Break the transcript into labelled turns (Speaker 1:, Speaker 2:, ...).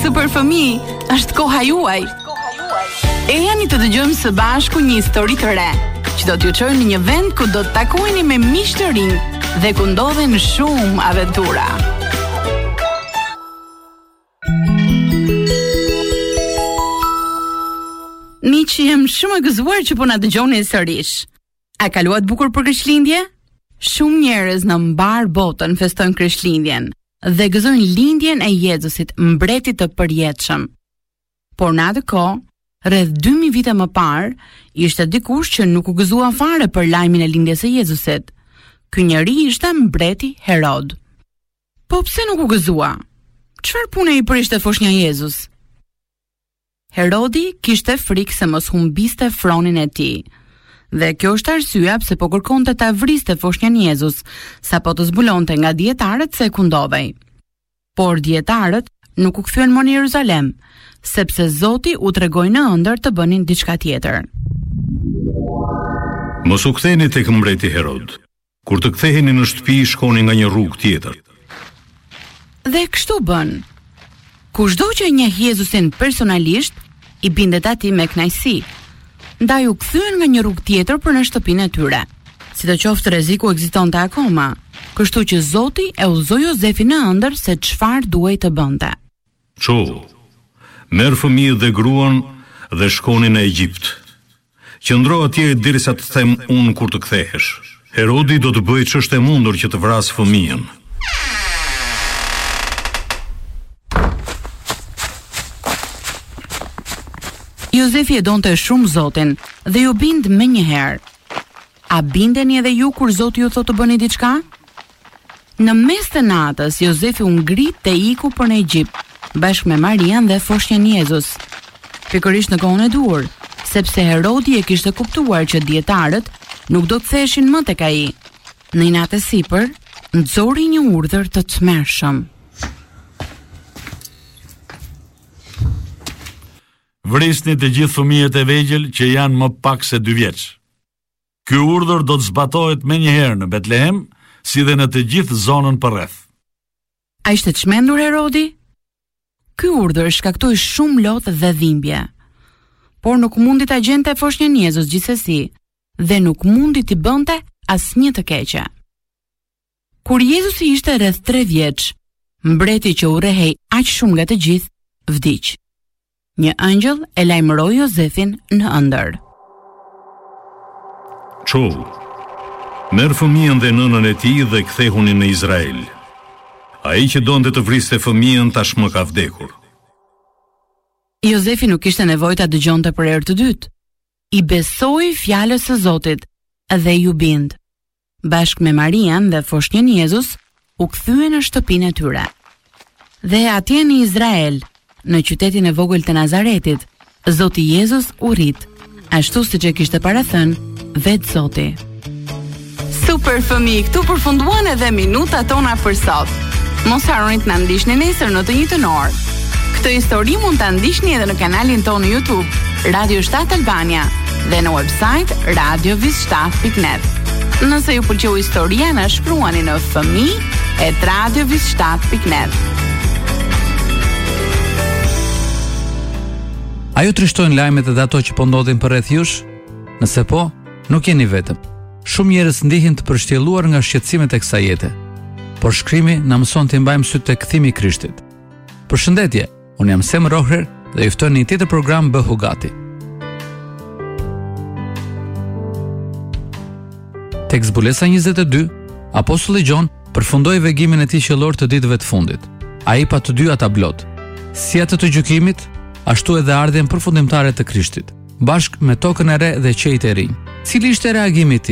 Speaker 1: Super fëmijë, është koha juaj. E jani të dëgjojmë së bashku një histori të re, që do t'ju çojë në një vend ku do të takoheni me miq të rinj dhe ku ndodhen shumë aventura. Miq, jam shumë e gëzuar që po na dëgjoni sërish. A kaluat bukur për Krishtlindje? Shumë njerëz në mbar botën festojnë Krishtlindjen dhe gëzojnë lindjen e Jezusit, mbretit të përjetshëm. Por në atë kohë, rreth 2000 vite më parë, ishte dikush që nuk u gëzua fare për lajmin e lindjes së Jezusit. Ky njeri ishte mbreti Herod. Po pse nuk u gëzua? Çfarë pune i prishte foshnja Jezus? Herodi kishte frikë se mos humbiste fronin e tij. Dhe kjo është arsyeja pse po kërkonte ta vriste foshnjan Jezus, sapo të zbulonte nga dietarët se kundovej. Por dietarët nuk u kthyen më në Jeruzalem, sepse Zoti u tregoi në ëndër të bënin diçka tjetër.
Speaker 2: Mos u ktheni tek mbreti Herod. Kur të ktheheni në shtëpi, shkoni nga një rrugë tjetër.
Speaker 1: Dhe kështu bën. Kushdo që e njeh Jezusin personalisht, i bindet atij me kënaqësi. Ndaj u kthyen nga një rrugë tjetër për në shtëpinë e tyre. Sidoqoftë rreziku ekzistonte akoma, kështu që Zoti e udhëzoi Jozefin në ëndër se çfarë duhej të bënte.
Speaker 2: Ço, merr fëmijën dhe gruan dhe shkoni në Egjipt. Qëndro atje derisa të them unë kur të kthehesh. Herodi do të bëjë ç'është e mundur që të vrasë fëmijën.
Speaker 1: Jozefi e donte shumë Zotin dhe ju bind menjëherë. A bindeni edhe ju kur Zoti ju thotë të bëni diçka? Në mes të natës, Jozefi u ngrit dhe iku për në Egjipt, bashkë me Marian dhe foshnjën Jezus. Pikërisht në kohën e duhur, sepse Herodi e kishte kuptuar që dietarët nuk do të theshin më tek ai. Në një natë sipër, nxori një urdhër të tmerrshëm.
Speaker 3: Vrisni të gjithë fëmijët e vegjël që janë më pak se 2 vjeç. Ky urdhër do të zbatohet menjëherë në Betlehem, si dhe në të gjithë zonën përreth.
Speaker 1: A ishte çmendur Herodi? Ky urdhër shkaktoi shumë lodhë dhe dhimbje. Por nuk mundi ta gjente foshnjën Jezus gjithsesi, dhe nuk mundi t'i bënte asnjë të keqe. Kur Jezusi ishte rreth 3 vjeç, mbreti që urrehej aq shumë nga të gjithë, vdiq. Një angjëll e lajmëroi Jozefin në ëndër.
Speaker 2: Ço, merr fëmijën dhe nënën e tij dhe kthehuni në Izrael. Ai që donte të vriste fëmijën tashmë ka vdekur.
Speaker 1: Jozefi nuk kishte nevojë ta dëgjonte për herë të dytë. I besoi fjalës së Zotit dhe ju bind. Bashkë me Marian dhe foshnjën Jezus, u kthyen në shtëpinë e tyre. Dhe atje në Izrael, në qytetin e vogël të Nazaretit, Zoti Jezus u rrit, ashtu siç e kishte parathënë vetë Zoti. Super fëmijë, këtu përfunduan edhe minutat tona për sot. Mos harroni të na ndiqni nesër në të njëjtën orë. Këtë histori mund ta ndiqni edhe në kanalin tonë në YouTube, Radio 7 Albania, dhe në website radiovis7.net. Nëse ju pëlqeu historia, na shkruani në fëmijë@radiovis7.net.
Speaker 4: A ju trishtojnë lajmet edhe ato që po ndodhin përreth jush? Nëse po, nuk jeni vetëm. Shumë njerëz ndihen të përshtjelluar nga shqetësimet e kësaj jete. Por shkrimi na mëson të mbajmë sy tek kthimi i Krishtit. Përshëndetje, unë jam Sem Rohrer dhe ju ftoj në një tjetër program Bëhu Gati. Tek zbulesa 22, apostulli Gjon përfundoi vegimin e tij qellor të ditëve të fundit. Ai pa të dyja tablot, si atë të gjykimit, ashtu edhe ardhjen përfundimtare të Krishtit, bashkë me tokën e re dhe qejtë e rinj. Cili ishte reagimi i tij?